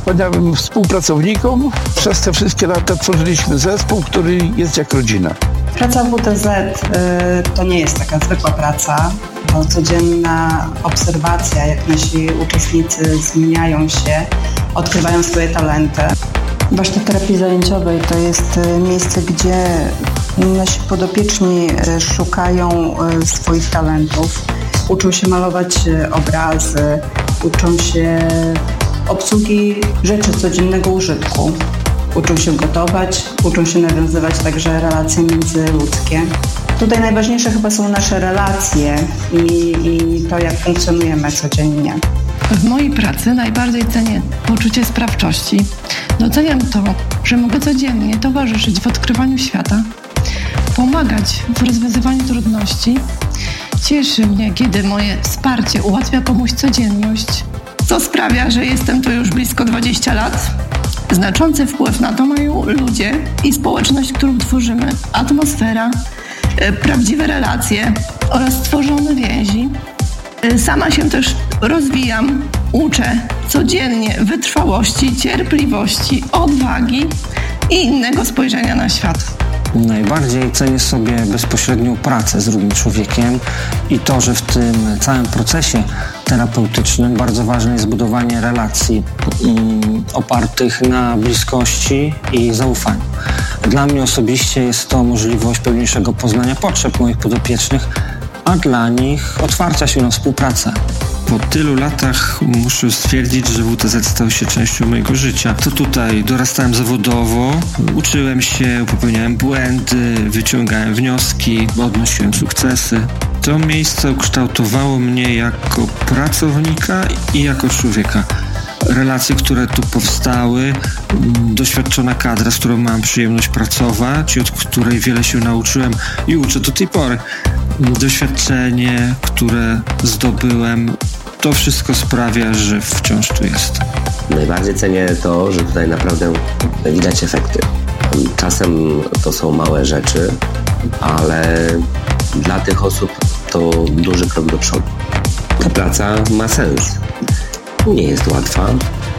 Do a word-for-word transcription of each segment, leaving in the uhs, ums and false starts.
wspaniałym współpracownikom. Przez te wszystkie lata tworzyliśmy zespół, który jest jak rodzina. Praca w W T Z y, to nie jest taka zwykła praca, to codzienna obserwacja, jak nasi uczestnicy zmieniają się, odkrywają swoje talenty. Warsztat terapii zajęciowej to jest miejsce, gdzie nasi podopieczni szukają swoich talentów, uczą się malować obrazy, uczą się obsługi rzeczy codziennego użytku, uczą się gotować, uczą się nawiązywać także relacje międzyludzkie. Tutaj najważniejsze chyba są nasze relacje i, i to, jak funkcjonujemy codziennie. W mojej pracy najbardziej cenię poczucie sprawczości. Doceniam to, że mogę codziennie towarzyszyć w odkrywaniu świata, pomagać w rozwiązywaniu trudności. Cieszy mnie, kiedy moje wsparcie ułatwia komuś codzienność, co sprawia, że jestem tu już blisko dwadzieścia lat. Znaczący wpływ na to mają ludzie i społeczność, którą tworzymy, atmosfera, prawdziwe relacje oraz tworzone więzi. Sama się też rozwijam, uczę codziennie wytrwałości, cierpliwości, odwagi i innego spojrzenia na świat. Najbardziej cenię sobie bezpośrednią pracę z drugim człowiekiem i to, że w tym całym procesie terapeutycznym bardzo ważne jest budowanie relacji um, opartych na bliskości i zaufaniu. Dla mnie osobiście jest to możliwość pełniejszego poznania potrzeb moich podopiecznych, a dla nich otwarcia się na współpracę. Po tylu latach muszę stwierdzić, że W T Z stał się częścią mojego życia. To tutaj dorastałem zawodowo, uczyłem się, popełniałem błędy, wyciągałem wnioski, odnosiłem sukcesy. To miejsce ukształtowało mnie jako pracownika i jako człowieka. Relacje, które tu powstały, doświadczona kadra, z którą mam przyjemność pracować i od której wiele się nauczyłem i uczę do tej pory. Doświadczenie, które zdobyłem, to wszystko sprawia, że wciąż tu jestem. Najbardziej cenię to, że tutaj naprawdę widać efekty. Czasem to są małe rzeczy, ale dla tych osób to duży krok do przodu. Ta praca ma sens. Nie jest łatwa,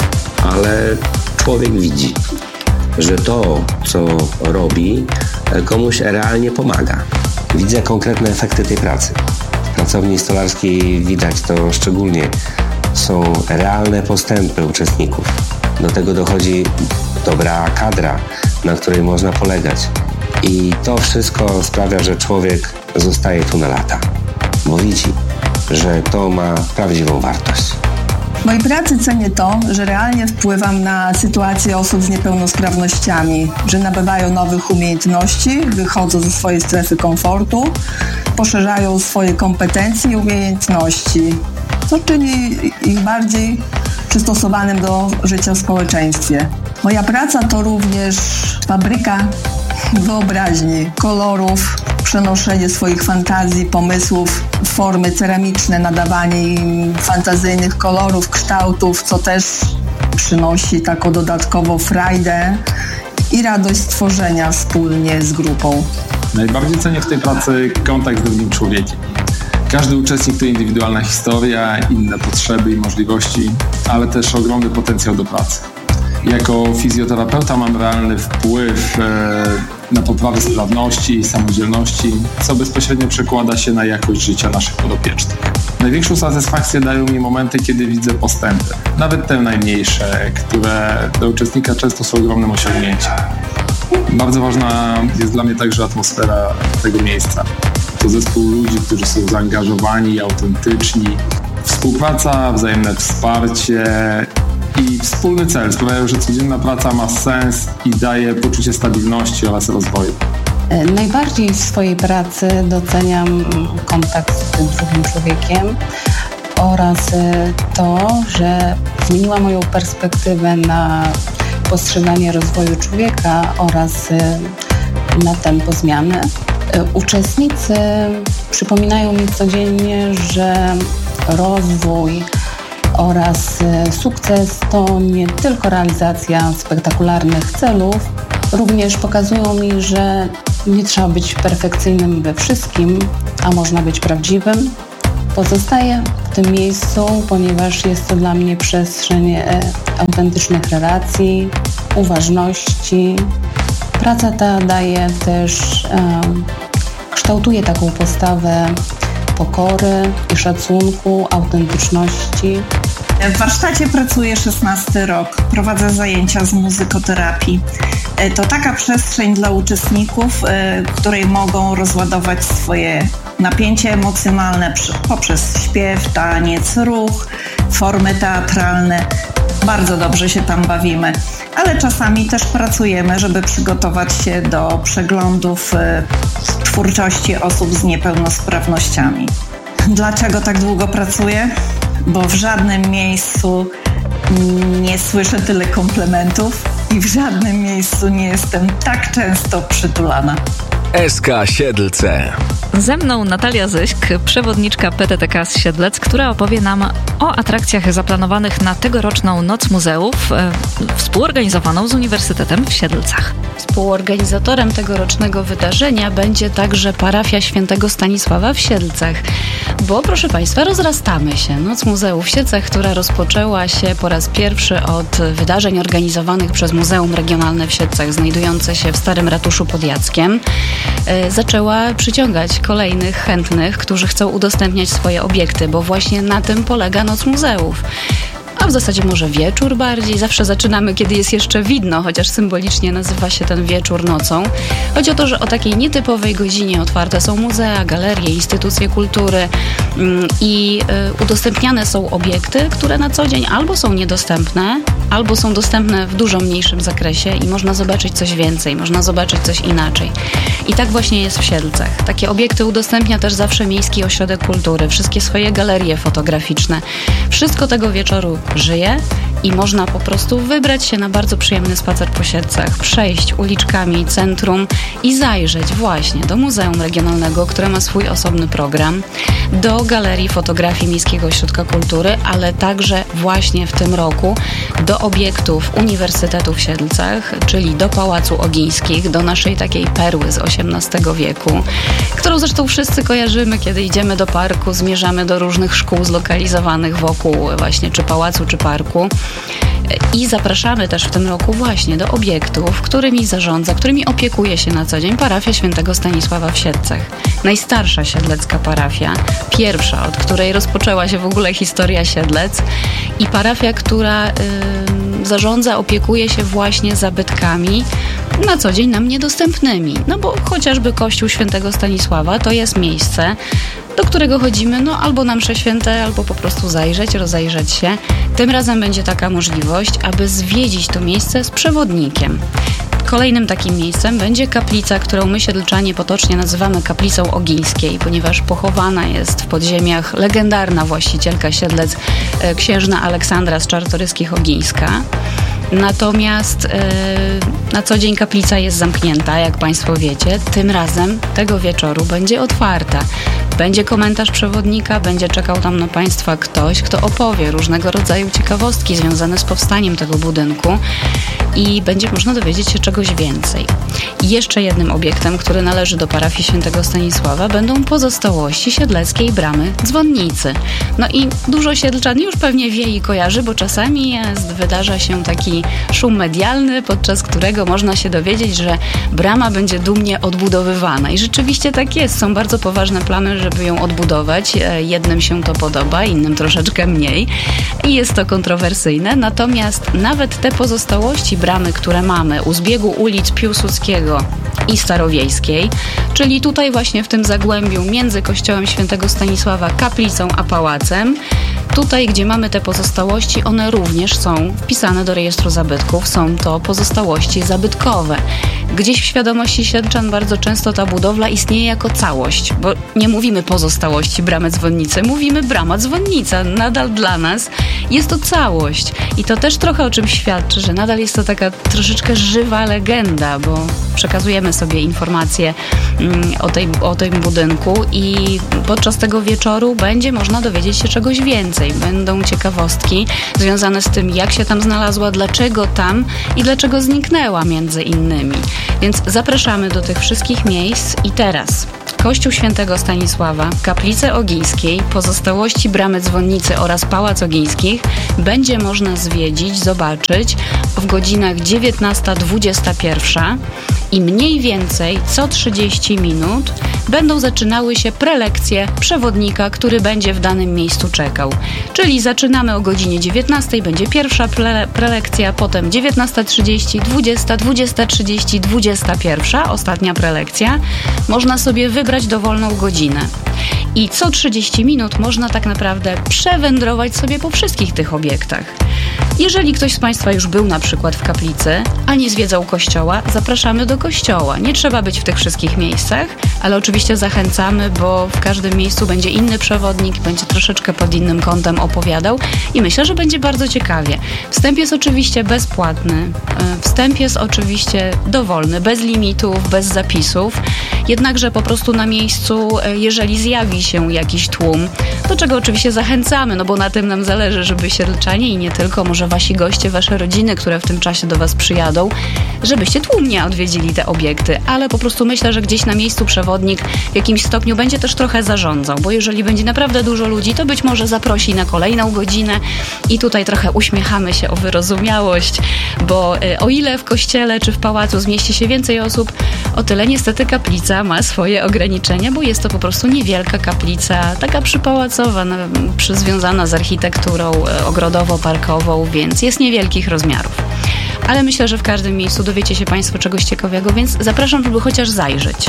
ale człowiek widzi, że to, co robi, komuś realnie pomaga. Widzę konkretne efekty tej pracy. W pracowni stolarskiej widać to szczególnie. Są realne postępy uczestników. Do tego dochodzi dobra kadra, na której można polegać. I to wszystko sprawia, że człowiek zostaje tu na lata, bo widzi, że to ma prawdziwą wartość. W mojej pracy cenię to, że realnie wpływam na sytuację osób z niepełnosprawnościami, że nabywają nowych umiejętności, wychodzą ze swojej strefy komfortu, poszerzają swoje kompetencje i umiejętności, co czyni ich bardziej przystosowanym do życia w społeczeństwie. Moja praca to również fabryka wyobraźni, kolorów, przenoszenie swoich fantazji, pomysłów w formy ceramiczne, nadawanie im fantazyjnych kolorów, kształtów, co też przynosi taką dodatkową frajdę i radość stworzenia wspólnie z grupą. Najbardziej cenię w tej pracy kontakt z drugim człowiekiem. Każdy uczestnik to indywidualna historia, inne potrzeby i możliwości, ale też ogromny potencjał do pracy. Jako fizjoterapeuta mam realny wpływ na poprawę sprawności i samodzielności, co bezpośrednio przekłada się na jakość życia naszych podopiecznych. Największą satysfakcję dają mi momenty, kiedy widzę postępy, nawet te najmniejsze, które dla uczestnika często są ogromnym osiągnięciem. Bardzo ważna jest dla mnie także atmosfera tego miejsca. To zespół ludzi, którzy są zaangażowani i autentyczni. Współpraca, wzajemne wsparcie i wspólny cel sprawiają, że codzienna praca ma sens i daje poczucie stabilności oraz rozwoju. Najbardziej w swojej pracy doceniam kontakt z tym drugim człowiekiem oraz to, że zmieniła moją perspektywę na postrzeganie rozwoju człowieka oraz na tempo zmiany. Uczestnicy przypominają mi codziennie, że rozwój oraz sukces to nie tylko realizacja spektakularnych celów, również pokazują mi, że nie trzeba być perfekcyjnym we wszystkim, a można być prawdziwym, Pozostaję w tym miejscu, ponieważ jest to dla mnie przestrzeń e, autentycznych relacji, uważności. Praca ta daje też, e, kształtuje taką postawę pokory i szacunku, autentyczności. W warsztacie pracuję szesnasty rok. Prowadzę zajęcia z muzykoterapii. To taka przestrzeń dla uczestników, w której mogą rozładować swoje napięcie emocjonalne poprzez śpiew, taniec, ruch, formy teatralne. Bardzo dobrze się tam bawimy, ale czasami też pracujemy, żeby przygotować się do przeglądów twórczości osób z niepełnosprawnościami. Dlaczego tak długo pracuję? Bo w żadnym miejscu nie słyszę tyle komplementów i w żadnym miejscu nie jestem tak często przytulana. S K Siedlce. Ze mną Natalia Zyśk, przewodniczka P T T K z Siedlec, która opowie nam o atrakcjach zaplanowanych na tegoroczną Noc Muzeów, e, współorganizowaną z Uniwersytetem w Siedlcach. Współorganizatorem tegorocznego wydarzenia będzie także parafia Świętego Stanisława w Siedlcach, bo proszę Państwa, rozrastamy się. Noc Muzeów w Siedlcach, która rozpoczęła się po raz pierwszy od wydarzeń organizowanych przez Muzeum Regionalne w Siedlcach, znajdujące się w Starym Ratuszu pod Jackiem, e, zaczęła przyciągać kolejnych chętnych, którzy chcą udostępniać swoje obiekty, bo właśnie na tym polega Noc Muzeów. A w zasadzie może wieczór bardziej. Zawsze zaczynamy, kiedy jest jeszcze widno, chociaż symbolicznie nazywa się ten wieczór nocą. Chodzi o to, że o takiej nietypowej godzinie otwarte są muzea, galerie, instytucje kultury i udostępniane są obiekty, które na co dzień albo są niedostępne, albo są dostępne w dużo mniejszym zakresie i można zobaczyć coś więcej, można zobaczyć coś inaczej. I tak właśnie jest w Siedlcach. Takie obiekty udostępnia też zawsze Miejski Ośrodek Kultury, wszystkie swoje galerie fotograficzne. Wszystko tego wieczoru żyje i można po prostu wybrać się na bardzo przyjemny spacer po Siedlcach, przejść uliczkami centrum i zajrzeć właśnie do Muzeum Regionalnego, które ma swój osobny program, do Galerii Fotografii Miejskiego Ośrodka Kultury, ale także właśnie w tym roku do obiektów Uniwersytetu w Siedlcach, czyli do Pałacu Ogińskich, do naszej takiej perły z osiemnastego wieku, którą zresztą wszyscy kojarzymy, kiedy idziemy do parku, zmierzamy do różnych szkół zlokalizowanych wokół właśnie czy pałacu, czy parku. I zapraszamy też w tym roku właśnie do obiektów, którymi zarządza, którymi opiekuje się na co dzień parafia Świętego Stanisława w Siedlcach. Najstarsza siedlecka parafia, pierwsza, od której rozpoczęła się w ogóle historia Siedlec i parafia, która yy, zarządza, opiekuje się właśnie zabytkami na co dzień nam niedostępnymi. No bo chociażby Kościół Świętego Stanisława to jest miejsce, do którego chodzimy, no albo na msze święte, albo po prostu zajrzeć, rozejrzeć się. Tym razem będzie taka możliwość, aby zwiedzić to miejsce z przewodnikiem. Kolejnym takim miejscem będzie kaplica, którą my Siedlczanie potocznie nazywamy kaplicą Ogińskiej, ponieważ pochowana jest w podziemiach legendarna właścicielka Siedlec, księżna Aleksandra z Czartoryskich Ogińska. Natomiast yy, na co dzień kaplica jest zamknięta, jak Państwo wiecie. Tym razem tego wieczoru będzie otwarta. Będzie komentarz przewodnika, będzie czekał tam na Państwa ktoś, kto opowie różnego rodzaju ciekawostki związane z powstaniem tego budynku i będzie można dowiedzieć się czegoś więcej. I jeszcze jednym obiektem, który należy do parafii Świętego Stanisława, będą pozostałości siedleckiej bramy dzwonnicy. No i dużo siedlczan już pewnie wie i kojarzy, bo czasami jest, wydarza się taki szum medialny, podczas którego można się dowiedzieć, że brama będzie dumnie odbudowywana. I rzeczywiście tak jest. Są bardzo poważne plany, żeby ją odbudować. Jednym się to podoba, innym troszeczkę mniej. I jest to kontrowersyjne. Natomiast nawet te pozostałości bramy, które mamy u zbiegu ulic Piłsudskiego i Starowiejskiej, czyli tutaj właśnie w tym zagłębiu między kościołem Świętego Stanisława, kaplicą a pałacem, tutaj, gdzie mamy te pozostałości, one również są wpisane do rejestru zabytków. Są to pozostałości zabytkowe. Gdzieś w świadomości siedlczan bardzo często ta budowla istnieje jako całość, bo nie mówimy pozostałości bramy dzwonnicy, mówimy brama dzwonnica. Nadal dla nas jest to całość. I to też trochę o czym świadczy, że nadal jest to taka troszeczkę żywa legenda, bo przekazujemy sobie informacje mm, o, tej, o tym budynku i podczas tego wieczoru będzie można dowiedzieć się czegoś więcej. Będą ciekawostki związane z tym, jak się tam znalazła, dlaczego tam i dlaczego zniknęła między innymi. Więc zapraszamy do tych wszystkich miejsc i teraz Kościół Świętego Stanisława, Kaplicę Ogińskiej, pozostałości Bramy Dzwonnicy oraz Pałac Ogińskich będzie można zwiedzić, zobaczyć w godzinach dziewiętnasta dwudziesta pierwsza i mniej więcej co trzydzieści minut będą zaczynały się prelekcje przewodnika, który będzie w danym miejscu czekał. Czyli zaczynamy o godzinie dziewiętnastej, będzie pierwsza pre- prelekcja, potem dziewiętnasta trzydzieści, dwudziesta, dwudziesta trzydzieści, dwudziesta pierwsza, ostatnia prelekcja. Można sobie wybrać dowolną godzinę. I co trzydzieści minut można tak naprawdę przewędrować sobie po wszystkich tych obiektach. Jeżeli ktoś z Państwa już był na przykład w kaplicy, a nie zwiedzał kościoła, zapraszamy do kościoła. Nie trzeba być w tych wszystkich miejscach, ale oczywiście zachęcamy, bo w każdym miejscu będzie inny przewodnik, będzie troszeczkę pod innym kątem opowiadał i myślę, że będzie bardzo ciekawie. Wstęp jest oczywiście bezpłatny, wstęp jest oczywiście dowolny, bez limitów, bez zapisów, jednakże po prostu na miejscu, jeżeli zjawi się jakiś tłum, do czego oczywiście zachęcamy, no bo na tym nam zależy, żeby siedlczanie i nie tylko, może wasi goście, wasze rodziny, które w tym czasie do was przyjadą, żebyście tłumnie odwiedzili te obiekty, ale po prostu myślę, że gdzieś na miejscu przewodnik w jakimś stopniu będzie też trochę zarządzał, bo jeżeli będzie naprawdę dużo ludzi, to być może zaprosi na kolejną godzinę i tutaj trochę uśmiechamy się o wyrozumiałość, bo y, o ile w kościele czy w pałacu zmieści się więcej osób, o tyle niestety kaplica ma swoje ograniczenia, bo jest to po prostu niewielka kaplica, taka przypałacowa, no, przy, związana z architekturą y, ogrodowo-parkową, więc jest niewielkich rozmiarów. Ale myślę, że w każdym miejscu dowiecie się Państwo czegoś ciekawego, więc zapraszam, żeby chociaż zajrzeć.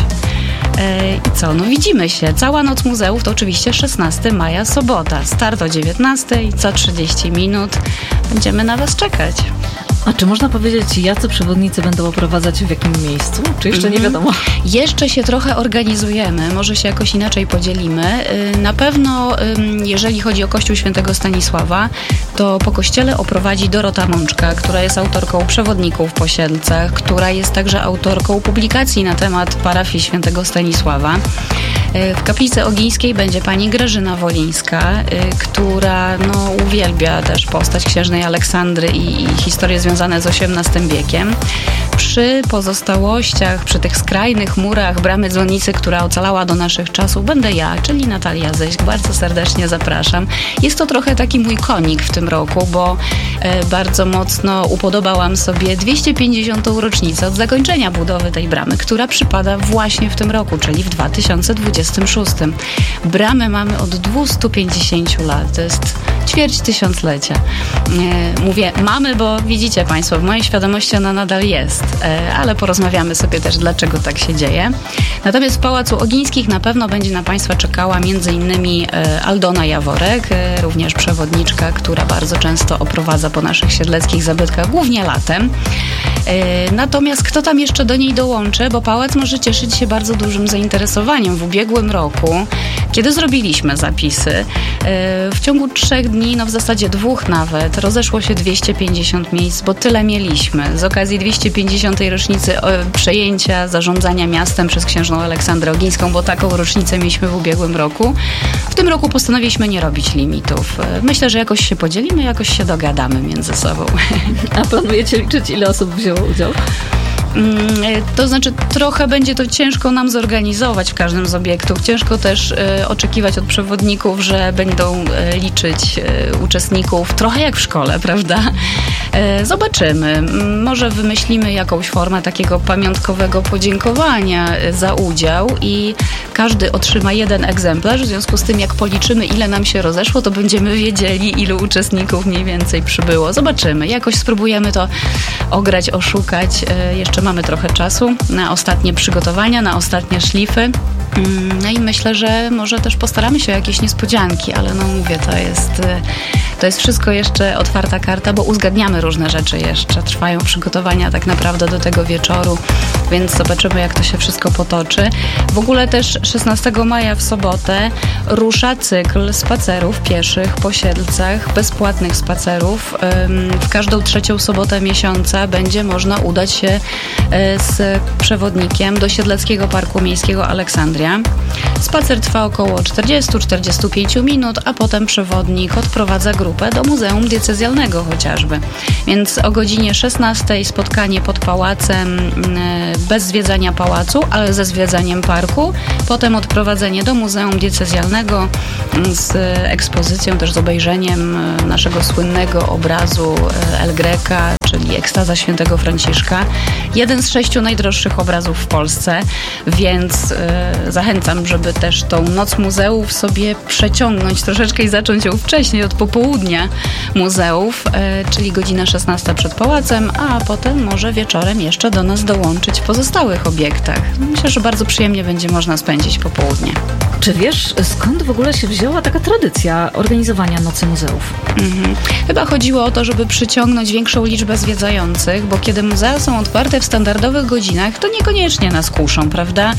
I co? No widzimy się. Cała Noc Muzeów to oczywiście szesnastego maja, sobota. Start o dziewiętnastej, co trzydzieści minut. Będziemy na Was czekać. A czy można powiedzieć, jacy przewodnicy będą oprowadzać w jakim miejscu? Czy jeszcze nie wiadomo? Jeszcze się trochę organizujemy, może się jakoś inaczej podzielimy. Na pewno, jeżeli chodzi o Kościół Świętego Stanisława, to po kościele oprowadzi Dorota Mączka, która jest autorką przewodników po Siedlcach, która jest także autorką publikacji na temat parafii Świętego Stanisława. W Kaplicy Ogińskiej będzie pani Grażyna Wolińska, która no, uwielbia też postać księżnej Aleksandry i, i historie związane z osiemnastym wiekiem. Przy pozostałościach, przy tych skrajnych murach Bramy Dzwonnicy, która ocalała do naszych czasów, będę ja, czyli Natalia Zyśk. Bardzo serdecznie zapraszam. Jest to trochę taki mój konik w tym roku, bo e, bardzo mocno upodobałam sobie dwieście pięćdziesiątą rocznicę od zakończenia budowy tej bramy, która przypada właśnie w tym roku, czyli w dwa tysiące dwudziestym szóstym. Bramę mamy od dwieście pięćdziesiąt lat. To jest ćwierć tysiąclecia. E, mówię mamy, bo widzicie Państwo, w mojej świadomości ona nadal jest, e, ale porozmawiamy sobie też, dlaczego tak się dzieje. Natomiast w Pałacu Ogińskich na pewno będzie na Państwa czekała między innymi e, Aldona Jaworek, e, również przewodniczka, która bardzo często oprowadza po naszych siedleckich zabytkach, głównie latem. E, natomiast kto tam jeszcze do niej dołączy, bo pałac może cieszyć się bardzo dużym zainteresowaniem. W ubiegłym roku, kiedy zrobiliśmy zapisy, e, w ciągu trzech dni, no w zasadzie dwóch nawet, rozeszło się dwieście pięćdziesiąt miejsc, bo tyle mieliśmy. Z okazji dwieście pięćdziesiątej rocznicy e, przejęcia zarządzania miastem przez księżną Aleksandrę Ogińską, bo taką rocznicę mieliśmy w ubiegłym roku. W tym roku postanowiliśmy nie robić limitów. E, myślę, że jakoś się podzielimy, jakoś się dogadamy między sobą. A planujecie liczyć, ile osób wzięło udział? To znaczy trochę będzie to ciężko nam zorganizować w każdym z obiektów. Ciężko też e, oczekiwać od przewodników, że będą e, liczyć e, uczestników trochę jak w szkole, prawda? E, zobaczymy. Może wymyślimy jakąś formę takiego pamiątkowego podziękowania za udział i każdy otrzyma jeden egzemplarz. W związku z tym, jak policzymy, ile nam się rozeszło, to będziemy wiedzieli, ilu uczestników mniej więcej przybyło. Zobaczymy. Jakoś spróbujemy to ograć, oszukać. E, jeszcze mamy trochę czasu na ostatnie przygotowania, na ostatnie szlify. No i myślę, że może też postaramy się o jakieś niespodzianki, ale no mówię, to jest, to jest wszystko jeszcze otwarta karta, bo uzgadniamy różne rzeczy jeszcze. Trwają przygotowania tak naprawdę do tego wieczoru, więc zobaczymy, jak to się wszystko potoczy. W ogóle też szesnastego maja w sobotę rusza cykl spacerów pieszych po Siedlcach, bezpłatnych spacerów. W każdą trzecią sobotę miesiąca będzie można udać się z przewodnikiem do Siedleckiego Parku Miejskiego Aleksandria. Spacer trwa około czterdzieści do czterdziestu pięciu minut, a potem przewodnik odprowadza grupę do Muzeum Diecezjalnego chociażby. Więc o godzinie szesnastej spotkanie pod pałacem, bez zwiedzania pałacu, ale ze zwiedzaniem parku. Potem odprowadzenie do Muzeum Diecezjalnego z ekspozycją, też z obejrzeniem naszego słynnego obrazu El Greca, czyli Ekstaza Świętego Franciszka. Jeden z sześciu najdroższych obrazów w Polsce, więc y, zachęcam, żeby też tą Noc Muzeów sobie przeciągnąć troszeczkę i zacząć ją wcześniej, od popołudnia muzeów, y, czyli godzina szesnasta przed pałacem, a potem może wieczorem jeszcze do nas dołączyć w pozostałych obiektach. Myślę, że bardzo przyjemnie będzie można spędzić popołudnie. Czy wiesz, skąd w ogóle się wzięła taka tradycja organizowania Nocy Muzeów? Mhm. Chyba chodziło o to, żeby przyciągnąć większą liczbę zwiedzających, bo kiedy muzea są otwarte w standardowych godzinach, to niekoniecznie nas kuszą, prawda?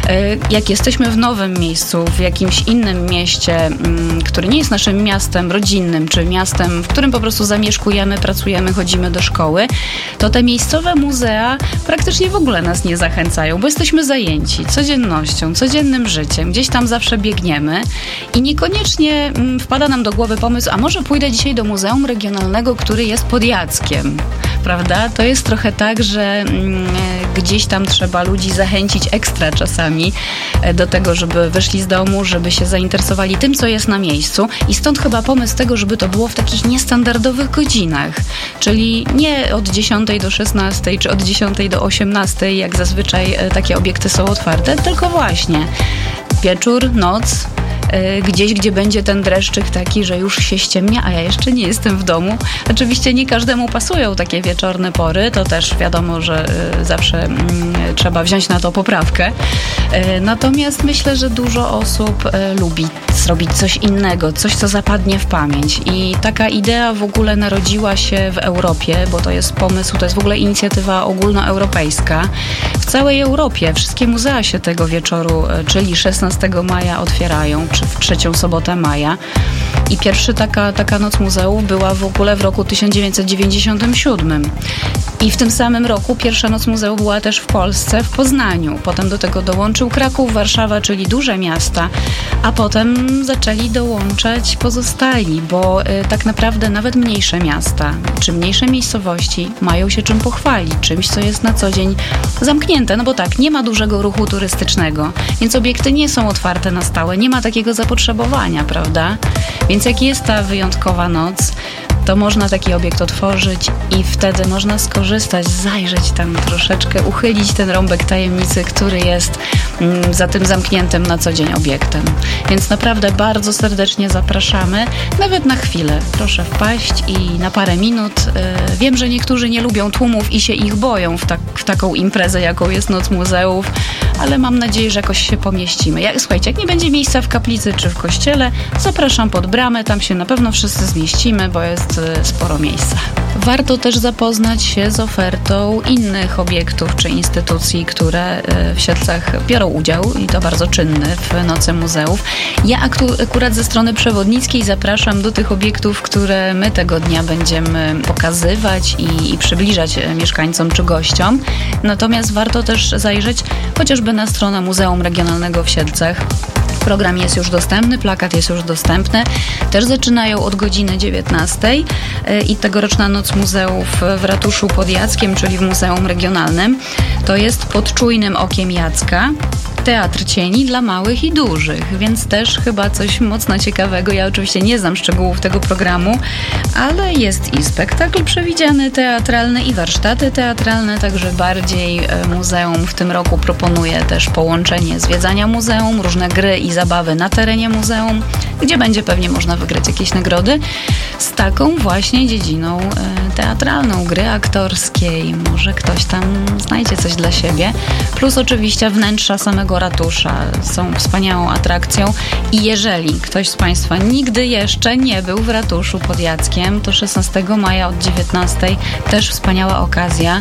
Jak jesteśmy w nowym miejscu, w jakimś innym mieście, który nie jest naszym miastem rodzinnym, czy miastem, w którym po prostu zamieszkujemy, pracujemy, chodzimy do szkoły, to te miejscowe muzea praktycznie w ogóle nas nie zachęcają, bo jesteśmy zajęci codziennością, codziennym życiem, gdzieś tam zawsze biegniemy i niekoniecznie wpada nam do głowy pomysł, a może pójdę dzisiaj do Muzeum Regionalnego, który jest pod Jackiem, prawda? To jest trochę tak, że mm, gdzieś tam trzeba ludzi zachęcić ekstra czasami do tego, żeby wyszli z domu, żeby się zainteresowali tym, co jest na miejscu i stąd chyba pomysł tego, żeby to było w takich niestandardowych godzinach, czyli nie od dziesiątej do szesnastej, czy od dziesiątej do osiemnastej, jak zazwyczaj takie obiekty są otwarte, tylko właśnie wieczór, noc, gdzieś, gdzie będzie ten dreszczyk taki, że już się ściemnia, a ja jeszcze nie jestem w domu. Oczywiście nie każdemu pasują takie wieczorne pory, to też wiadomo, że zawsze mm, trzeba wziąć na to poprawkę. Natomiast myślę, że dużo osób lubi zrobić coś innego, coś, co zapadnie w pamięć. I taka idea w ogóle narodziła się w Europie, bo to jest pomysł, to jest w ogóle inicjatywa ogólnoeuropejska. W całej Europie wszystkie muzea się tego wieczoru, czyli szesnastego maja otwierają, czy w trzecią sobotę maja. I pierwsza taka, taka Noc Muzeów była w ogóle w roku tysiąc dziewięćset dziewięćdziesiątym siódmym. I w tym samym roku pierwsza Noc Muzeów była też w Polsce, w Poznaniu. Potem do tego dołączył Kraków, Warszawa, czyli duże miasta, a potem zaczęli dołączać pozostali, bo y, tak naprawdę nawet mniejsze miasta, czy mniejsze miejscowości mają się czym pochwalić, czymś, co jest na co dzień zamknięte, no bo tak, nie ma dużego ruchu turystycznego, więc obiekty nie są otwarte na stałe, nie ma takiego zapotrzebowania, prawda? Więc jak jest ta wyjątkowa noc, to można taki obiekt otworzyć i wtedy można skorzystać, zajrzeć tam troszeczkę, uchylić ten rąbek tajemnicy, który jest mm, za tym zamkniętym na co dzień obiektem. Więc naprawdę bardzo serdecznie zapraszamy, nawet na chwilę. Proszę wpaść i na parę minut. Yy, wiem, że niektórzy nie lubią tłumów i się ich boją w, tak, w taką imprezę, jaką jest Noc Muzeów, ale mam nadzieję, że jakoś się pomieścimy. Jak, słuchajcie, jak nie będzie miejsca w kaplicy czy w kościele, zapraszam pod bramę, tam się na pewno wszyscy zmieścimy, bo jest sporo miejsca. Warto też zapoznać się z ofertą innych obiektów czy instytucji, które w Siedlcach biorą udział i to bardzo czynny w Nocy Muzeów. Ja akurat ze strony przewodnickiej zapraszam do tych obiektów, które my tego dnia będziemy pokazywać i, i przybliżać mieszkańcom czy gościom. Natomiast warto też zajrzeć chociażby na stronę Muzeum Regionalnego w Siedlcach. Program jest już dostępny, plakat jest już dostępny. Też zaczynają od godziny dziewiętnastej i tegoroczna Noc Muzeów w ratuszu pod Jackiem, czyli w Muzeum Regionalnym, to jest pod czujnym okiem Jacka. Teatr cieni dla małych i dużych, więc też chyba coś mocno ciekawego. Ja oczywiście nie znam szczegółów tego programu, ale jest i spektakl przewidziany teatralny i warsztaty teatralne, także bardziej muzeum w tym roku proponuje też połączenie zwiedzania muzeum, różne gry i zabawy na terenie muzeum, gdzie będzie pewnie można wygrać jakieś nagrody, z taką właśnie dziedziną teatralną, gry aktorskiej. Może ktoś tam znajdzie coś dla siebie. Plus oczywiście wnętrza samego ratusza są wspaniałą atrakcją i jeżeli ktoś z Państwa nigdy jeszcze nie był w ratuszu pod Jackiem, to szesnastego maja od dziewiętnastej też wspaniała okazja.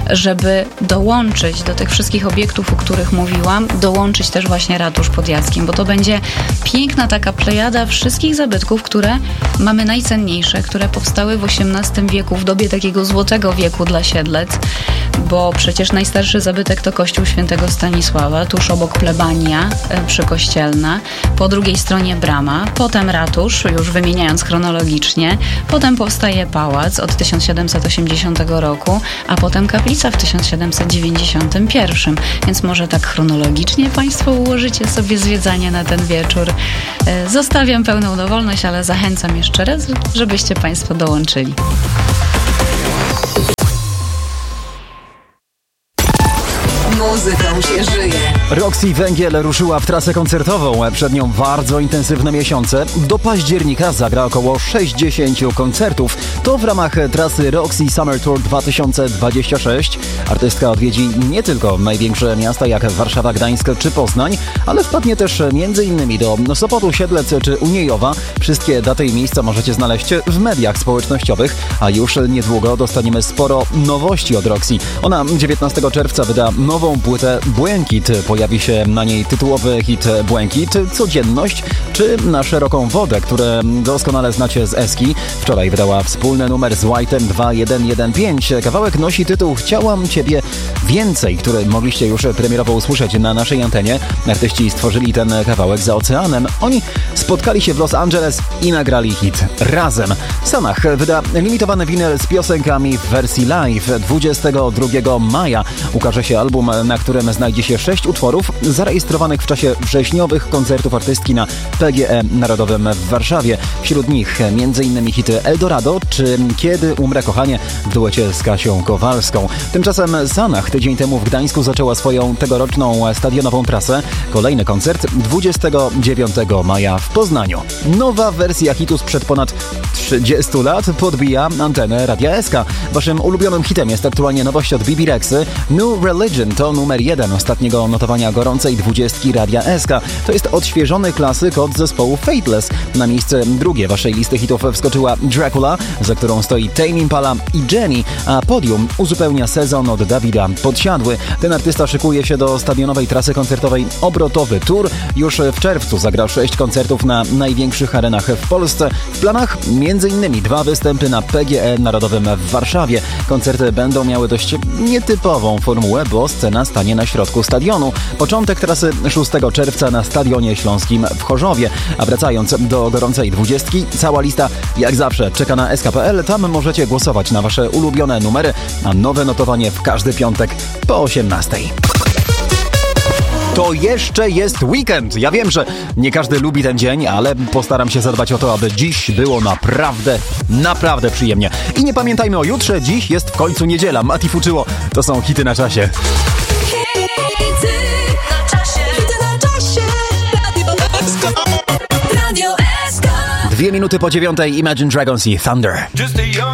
żeby dołączyć do tych wszystkich obiektów, o których mówiłam, dołączyć też właśnie ratusz pod Jackiem, bo to będzie piękna taka plejada wszystkich zabytków, które mamy najcenniejsze, które powstały w osiemnastym wieku, w dobie takiego złotego wieku dla Siedlec, bo przecież najstarszy zabytek to kościół świętego Stanisława, tuż obok plebania przykościelna, po drugiej stronie brama, potem ratusz, już wymieniając chronologicznie, potem powstaje pałac od tysiąc siedemset osiemdziesiątego roku, a potem kaplica w tysiąc siedemset dziewięćdziesiątym pierwszym, więc może tak chronologicznie Państwo ułożycie sobie zwiedzanie na ten wieczór. Zostawiam pełną dowolność, ale zachęcam jeszcze raz, żebyście Państwo dołączyli. Muzyką się żyje. Roxy Węgiel ruszyła w trasę koncertową. Przed nią bardzo intensywne miesiące. Do października zagra około sześćdziesiąt koncertów. To w ramach trasy Roxy Summer Tour dwa tysiące dwudziesty szósty. Artystka odwiedzi nie tylko największe miasta jak Warszawa, Gdańsk czy Poznań, ale wpadnie też m.in. do Sopotu, Siedlec czy Uniejowa. Wszystkie daty i miejsca możecie znaleźć w mediach społecznościowych, a już niedługo dostaniemy sporo nowości od Roxy. Ona dziewiętnastego czerwca wyda nową płytę Błękit. Pojawi się na niej tytułowy hit Błękit, Codzienność czy Na szeroką wodę, które doskonale znacie z Eski. Wczoraj wydała wspólny numer z White'em dwa jeden jeden pięć. Kawałek nosi tytuł Chciałam Ciebie Więcej, który mogliście już premierowo usłyszeć na naszej antenie. Artyści stworzyli ten kawałek za oceanem. Oni spotkali się w Los Angeles i nagrali hit razem. Sanach wyda limitowany winyl z piosenkami w wersji live. dwudziestego drugiego maja ukaże się album, na którym znajdzie się sześć utworów zarejestrowanych w czasie wrześniowych koncertów artystki na P G E Narodowym w Warszawie. Wśród nich m.in. hity Eldorado czy Kiedy umrę kochanie w duecie z Kasią Kowalską. Tymczasem Sanach tydzień temu w Gdańsku zaczęła swoją tegoroczną stadionową trasę. Kolejny koncert dwudziestego dziewiątego maja w Poznaniu. Nowa wersja hitu sprzed ponad trzydziestu lat podbija antenę Radia S K. Waszym ulubionym hitem jest aktualnie nowość od Bibi Rexy. New Religion to numer jeden ostatniego notowania gorącej dwudziestki Radia S K. To jest odświeżony klasyk od zespołu Fateless. Na miejsce drugie waszej listy hitów wskoczyła Dracula, za którą stoi Tame Impala i Jenny, a podium uzupełnia Sezon od Dawida Podsiadły. Ten artysta szykuje się do stadionowej trasy koncertowej Obrotowy Tour. Już w czerwcu zagra sześć koncertów na największych arenach w Polsce. W planach między innymi dwa występy na P G E Narodowym w Warszawie. Koncerty będą miały dość nietypową formułę, bo scena stanie na środku stadionu. Początek trasy szóstego czerwca na Stadionie Śląskim w Chorzowie. A wracając do gorącej dwudziestki, cała lista jak zawsze czeka na S K kropka P L. Tam możecie głosować na wasze ulubione numery, a nowe notowanie w każdy piątek po osiemnastej. To jeszcze jest weekend. Ja wiem, że nie każdy lubi ten dzień, ale postaram się zadbać o to, aby dziś było naprawdę, naprawdę przyjemnie. I nie pamiętajmy o jutrze, dziś jest w końcu niedziela. Mati Fuczyło, to są hity na czasie. Hity na czasie. Hity na czasie. Radio S K. Dwie minuty po dziewiątej Imagine Dragons i Thunder.